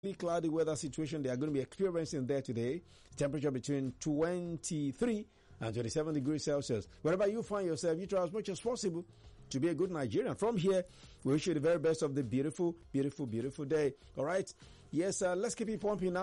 cloudy weather situation they are going to be experiencing there today. Temperature between 23 and 27 degrees Celsius. Wherever you find yourself, you try as much as possible to be a good Nigerian. From here, we wish you the very best of the beautiful, beautiful, beautiful day. All right. Yes, let's keep it pumping now.